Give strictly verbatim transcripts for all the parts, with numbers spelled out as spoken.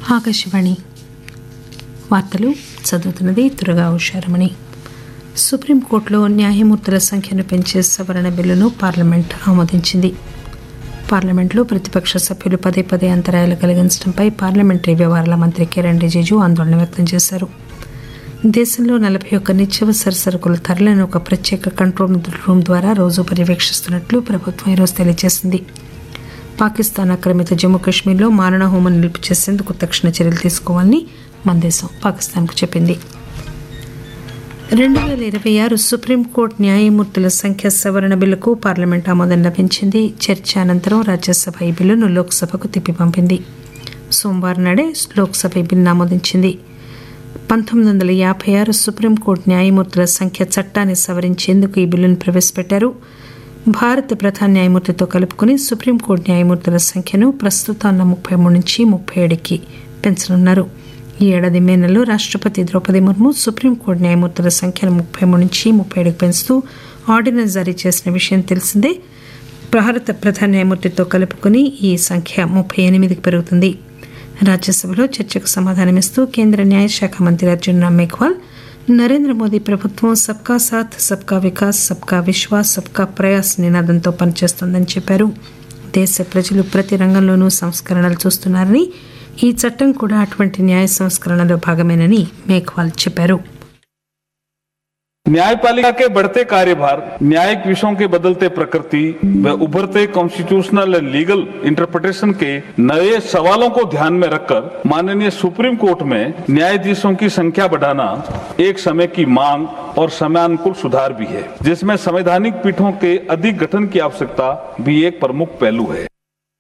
ఆకాశవాణి వార్తలు చదువుతున్నది తురగా ఉషారమణి. సుప్రీంకోర్టులో న్యాయమూర్తుల సంఖ్యను పెంచే సవరణ బిల్లును పార్లమెంట్ ఆమోదించింది. పార్లమెంట్లో ప్రతిపక్ష సభ్యులు పదే పదే అంతరాయాలు కలిగించడంపై పార్లమెంటరీ వ్యవహారాల మంత్రి కిరణ్ రిజిజు ఆందోళన వ్యక్తం చేశారు. దేశంలో నలభై ఒక్క నిత్యావసర సరుకుల ధరలను ఒక ప్రత్యేక కంట్రోల్ రూమ్ ద్వారా రోజు పర్యవేక్షిస్తున్నట్లు ప్రభుత్వం ఈరోజు తెలియజేసింది. పాకిస్తాన్ ఆక్రమిత జమ్మూ కాశ్మీర్లో మారణహోమం నిలుపు చేసేందుకు తక్షణ చర్యలు తీసుకోవాలని మన దేశం పాకిస్తాన్కు చెప్పింది. రెండు వేల ఇరవై ఆరు సుప్రీంకోర్టు న్యాయమూర్తుల సంఖ్య సవరణ బిల్లుకు పార్లమెంట్ ఆమోదం లభించింది. చర్చ అనంతరం రాజ్యసభ ఈ బిల్లును లోక్సభకు తిప్పి పంపింది. సోమవారం నాడే లోక్సభ ఈ బిల్లును ఆమోదించింది. పంతొమ్మిది వందల యాభై ఆరు సుప్రీంకోర్టు న్యాయమూర్తుల సంఖ్య చట్టాన్ని సవరించేందుకు ఈ బిల్లును ప్రవేశపెట్టారు. భారత ప్రధాన న్యాయమూర్తితో కలుపుకుని సుప్రీంకోర్టు న్యాయమూర్తుల సంఖ్యను ప్రస్తుతం ఉన్న ముప్పై మూడు నుంచి ముప్పై ఏడుకి పెంచనున్నారు. ఈ ఏడాది మే నెలలో రాష్టపతి ద్రౌపది ముర్ము సుప్రీంకోర్టు న్యాయమూర్తుల సంఖ్యను ముప్పై మూడు నుంచి ముప్పై ఏడుకి పెంచుతూ ఆర్డినెన్స్ జారీ చేసిన విషయం తెలిసిందే. భారత ప్రధాన న్యాయమూర్తితో కలుపుకుని ఈ సంఖ్య ముప్పై ఎనిమిదికి పెరుగుతుంది. రాజ్యసభలో చర్చకు సమాధానమిస్తూ కేంద్ర న్యాయశాఖ మంత్రి అర్జున్ రామ్ మేఘ్వాల్ నరేంద్ర మోదీ ప్రభుత్వం సబ్కా సాథ్ సబ్కా వికాస్ సబ్కా విశ్వాస్ సబ్కా ప్రయాస్ నినాదంతో పనిచేస్తోందని చెప్పారు. దేశ ప్రజలు ప్రతి రంగంలోనూ సంస్కరణలు చూస్తున్నారని, ఈ చట్టం కూడా అటువంటి న్యాయ సంస్కరణలో భాగమేనని మేఘ్వాల్ చెప్పారు. न्यायपालिका के बढ़ते कार्यभार, न्यायिक विषयों के बदलते प्रकृति व उभरते कॉन्स्टिट्यूशनल एंड लीगल इंटरप्रिटेशन के नए सवालों को ध्यान में रखकर माननीय सुप्रीम कोर्ट में न्यायाधीशों की संख्या बढ़ाना एक समय की मांग और समयानुकूल सुधार भी है, जिसमें संवैधानिक पीठों के अधिक गठन की आवश्यकता भी एक प्रमुख पहलू है.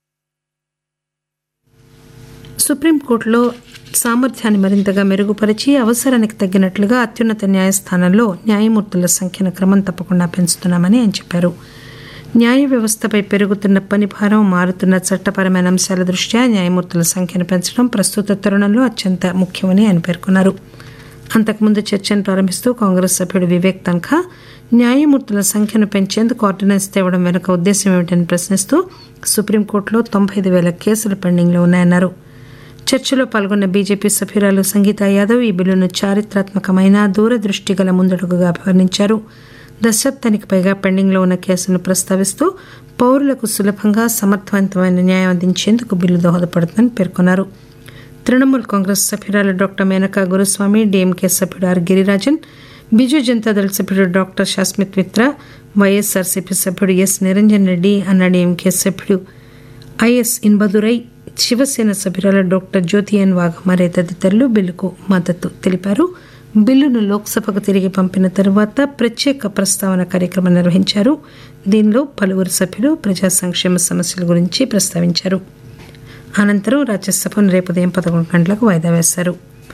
సుప్రీంకోర్టులో సామర్థ్యాన్ని మరింతగా మెరుగుపరిచి అవసరానికి తగ్గినట్లుగా అత్యున్నత న్యాయస్థానంలో న్యాయమూర్తుల సంఖ్యను క్రమం తప్పకుండా పెంచుతున్నామని ఆయన చెప్పారు. న్యాయ వ్యవస్థపై పెరుగుతున్న పనిభారం, మారుతున్న చట్టపరమైన అంశాల దృష్ట్యా న్యాయమూర్తుల సంఖ్యను పెంచడం ప్రస్తుత తరుణంలో అత్యంత ముఖ్యమని ఆయన పేర్కొన్నారు. అంతకుముందు చర్చను ప్రారంభిస్తూ కాంగ్రెస్ సభ్యుడు వివేక్ తన్ఖా న్యాయమూర్తుల సంఖ్యను పెంచేందుకు ఆర్డినెన్స్ తేవడం వెనుక ఉద్దేశం ఏమిటని ప్రశ్నిస్తూ సుప్రీంకోర్టులో తొంభై ఐదు వేల కేసులు పెండింగ్లో ఉన్నాయన్నారు. చర్చలో పాల్గొన్న బీజేపీ సభ్యురాలు సంగీతా యాదవ్ ఈ బిల్లును చారిత్రాత్మకమైన దూరదృష్టి గల ముందడుగుగా అభివర్ణించారు. దశాబ్దానికి పైగా పెండింగ్లో ఉన్న కేసులను ప్రస్తావిస్తూ పౌరులకు సులభంగా సమర్థవంతమైన న్యాయం అందించేందుకు బిల్లు దోహదపడుతుందని పేర్కొన్నారు. తృణమూల్ కాంగ్రెస్ సభ్యురాలు డాక్టర్ మేనకా గురుస్వామి, డీఎంకే సభ్యుడు ఆర్ గిరిరాజన్, బిజు జనతాదళ సభ్యుడు డాక్టర్ శాస్మిత్ మిత్రా, వైఎస్ఆర్సీపీ సభ్యుడు ఎస్ నిరంజన్ రెడ్డి, అన్నాడీఎంకే సభ్యుడు ఐఎస్ ఇన్బదురై, శివసేన సభ్యురాలు డాక్టర్ జ్యోతి ఎన్ వాఘమారే తదితరులు బిల్లుకు మద్దతు తెలిపారు. బిల్లును లోక్సభకు తిరిగి పంపిన తర్వాత ప్రత్యేక ప్రస్తావన కార్యక్రమం నిర్వహించారు. దీనిలో పలువురు సభ్యులు ప్రజా సంక్షేమ సమస్యల గురించి ప్రస్తావించారు. అనంతరం రాజ్యసభను రేపు ఉదయం పదకొండు గంటలకు వాయిదా వేశారు.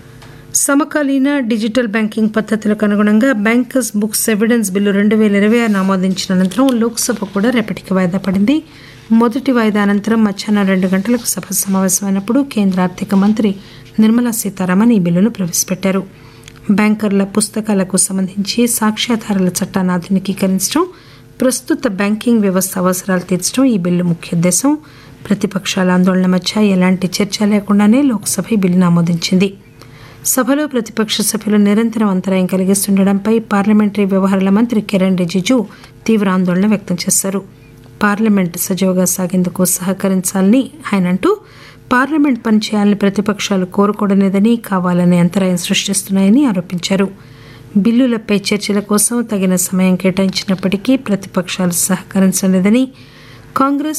సమకాలీన డిజిటల్ బ్యాంకింగ్ పద్ధతులకు అనుగుణంగా బ్యాంకర్స్ బుక్స్ ఎవిడెన్స్ బిల్లు రెండు వేల ఇరవై ఆరును ఆమోదించిన అనంతరం లోక్సభ కూడా రేపటికి వాయిదా పడింది. మొదటి వాయిదా అనంతరం మధ్యాహ్నం రెండు గంటలకు సభ సమావేశమైనప్పుడు కేంద్ర ఆర్థిక మంత్రి నిర్మలా సీతారామన్ ఈ బిల్లును ప్రవేశపెట్టారు. బ్యాంకర్ల పుస్తకాలకు సంబంధించి సాక్ష్యాధారాల చట్టాన్ని ఆధునికీకరించడం, ప్రస్తుత బ్యాంకింగ్ వ్యవస్థ అవసరాలు తీర్చడం ఈ బిల్లు ముఖ్య ఉద్దేశం. ప్రతిపక్షాల ఆందోళన మధ్య ఎలాంటి చర్చ లేకుండానే లోక్సభ ఈ బిల్లును ఆమోదించింది. సభలో ప్రతిపక్ష సభ్యులు నిరంతరం అంతరాయం కలిగిస్తుండటంపై పార్లమెంటరీ వ్యవహారాల మంత్రి కిరణ్ రిజిజు తీవ్ర ఆందోళన వ్యక్తం చేశారు. పార్లమెంట్ సజావుగా సాగేందుకు సహకరించాలని ఆయన అంటూ పార్లమెంట్ పనిచేయాలని ప్రతిపక్షాలు కోరుకోవడలేదని, కావాలనే అంతరాయం సృష్టిస్తున్నాయని ఆరోపించారు. బిల్లులపై చర్చల కోసం తగిన సమయం కేటాయించినప్పటికీ ప్రతిపక్షాలు సహకరించలేదని, కాంగ్రెస్